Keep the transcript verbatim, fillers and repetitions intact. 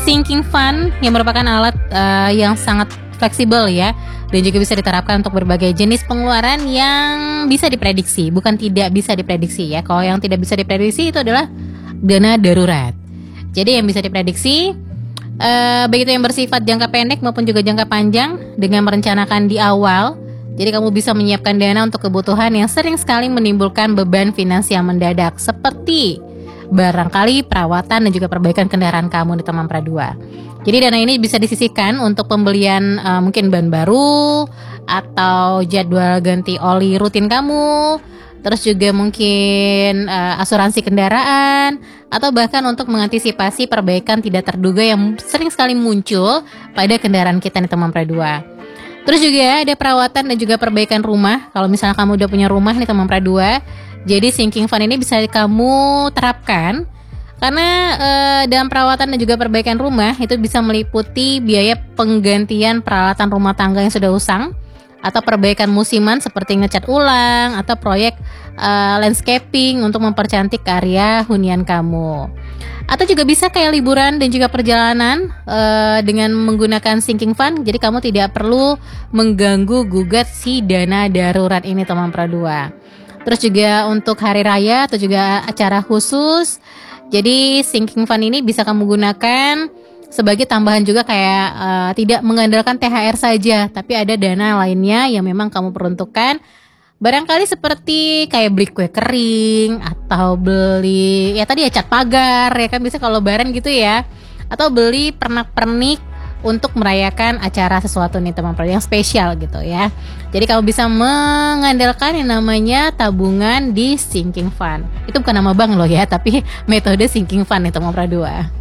sinking fund yang merupakan alat uh, yang sangat fleksibel ya, dan juga bisa diterapkan untuk berbagai jenis pengeluaran yang bisa diprediksi, bukan tidak bisa diprediksi ya. Kalau yang tidak bisa diprediksi itu adalah dana darurat. Jadi yang bisa diprediksi uh, baik itu yang bersifat jangka pendek maupun juga jangka panjang dengan merencanakan di awal. Jadi kamu bisa menyiapkan dana untuk kebutuhan yang sering sekali menimbulkan beban finansial mendadak, seperti barangkali perawatan dan juga perbaikan kendaraan kamu di teman pradua. Jadi dana ini bisa disisihkan untuk pembelian uh, mungkin ban baru atau jadwal ganti oli rutin kamu, terus juga mungkin uh, asuransi kendaraan, atau bahkan untuk mengantisipasi perbaikan tidak terduga yang sering sekali muncul pada kendaraan kita di teman pradua. Terus juga ada perawatan dan juga perbaikan rumah. Kalau misalnya kamu udah punya rumah nih teman pradua, jadi sinking fund ini bisa kamu terapkan karena eh, dalam perawatan dan juga perbaikan rumah itu bisa meliputi biaya penggantian peralatan rumah tangga yang sudah usang, atau perbaikan musiman seperti ngecat ulang, atau proyek eh, landscaping untuk mempercantik area hunian kamu. Atau juga bisa kayak liburan dan juga perjalanan uh, dengan menggunakan sinking fund. Jadi kamu tidak perlu mengganggu gugat si dana darurat ini teman pradua. Terus juga untuk hari raya atau juga acara khusus, jadi sinking fund ini bisa kamu gunakan sebagai tambahan juga kayak uh, tidak mengandalkan T H R saja, tapi ada dana lainnya yang memang kamu peruntukkan. Barangkali seperti kayak beli kue kering, atau beli ya tadi ya cat pagar ya kan, bisa kalau lebaran gitu ya, atau beli pernak-pernik untuk merayakan acara sesuatu nih teman pradua yang spesial gitu ya. Jadi kamu bisa mengandalkan yang namanya tabungan di sinking fund. Itu bukan nama bank loh ya, tapi metode sinking fund nih teman pradua.